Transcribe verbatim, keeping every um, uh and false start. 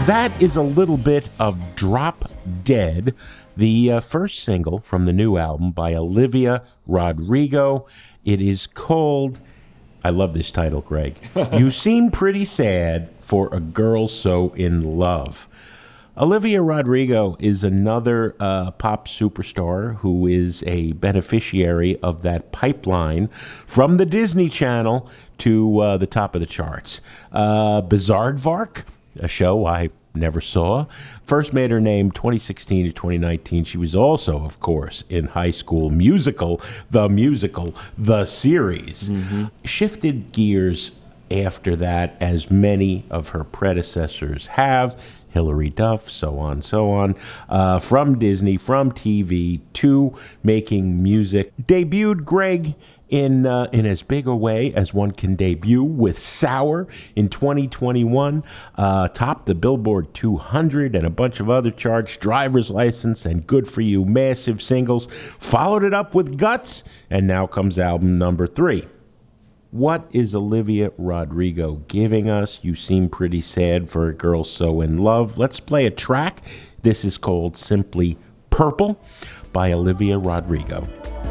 That is a little bit of Drop Dead, the uh, first single from the new album by Olivia Rodrigo. It is called, I love this title, Greg, You Seem Pretty Sad for a Girl So in Love. Olivia Rodrigo is another uh, pop superstar who is a beneficiary of that pipeline from the Disney Channel to uh, the top of the charts. Uh, Bizaardvark, a show I never saw, first made her name twenty sixteen to twenty nineteen. She was also, of course, in High School Musical, the musical, the series. Mm-hmm. Shifted gears after that, as many of her predecessors have. Hilary Duff, so on, so on, uh, from Disney, from T V to making music. Debuted, Greg, in uh, in as big a way as one can debut with Sour in twenty twenty-one, uh, topped the Billboard two hundred and a bunch of other charts, Driver's License and Good For You, massive singles, followed it up with Guts, and now comes album number three. What is Olivia Rodrigo giving us? You Seem Pretty Sad for a Girl So in Love. Let's play a track. This is called Simply Purple by Olivia Rodrigo.